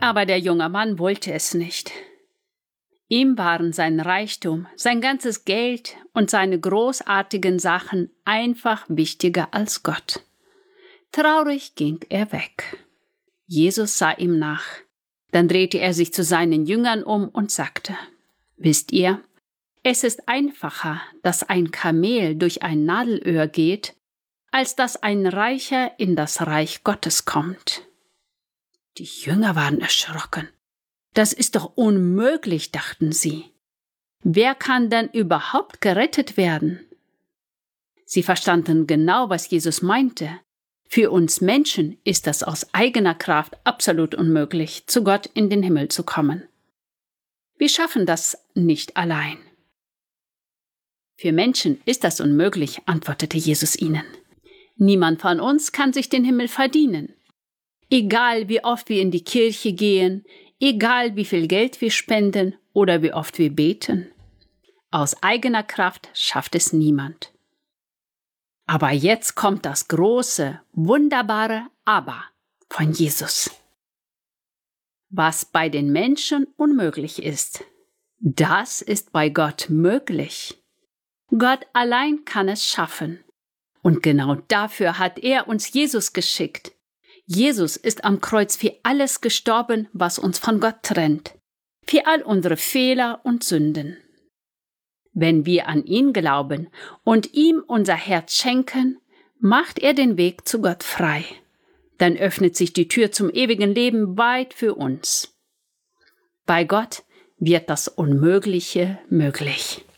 Aber der junge Mann wollte es nicht. Ihm waren sein Reichtum, sein ganzes Geld und seine großartigen Sachen einfach wichtiger als Gott. Traurig ging er weg. Jesus sah ihm nach. Dann drehte er sich zu seinen Jüngern um und sagte: Wisst ihr, es ist einfacher, dass ein Kamel durch ein Nadelöhr geht, als dass ein Reicher in das Reich Gottes kommt. Die Jünger waren erschrocken. Das ist doch unmöglich, dachten sie. Wer kann denn überhaupt gerettet werden? Sie verstanden genau, was Jesus meinte. Für uns Menschen ist es aus eigener Kraft absolut unmöglich, zu Gott in den Himmel zu kommen. Wir schaffen das nicht allein. Für Menschen ist das unmöglich, antwortete Jesus ihnen. Niemand von uns kann sich den Himmel verdienen. Egal wie oft wir in die Kirche gehen, egal wie viel Geld wir spenden oder wie oft wir beten. Aus eigener Kraft schafft es niemand. Aber jetzt kommt das große, wunderbare Aber von Jesus. Was bei den Menschen unmöglich ist, das ist bei Gott möglich. Gott allein kann es schaffen. Und genau dafür hat er uns Jesus geschickt. Jesus ist am Kreuz für alles gestorben, was uns von Gott trennt. Für all unsere Fehler und Sünden. Wenn wir an ihn glauben und ihm unser Herz schenken, macht er den Weg zu Gott frei. Dann öffnet sich die Tür zum ewigen Leben weit für uns. Bei Gott wird das Unmögliche möglich.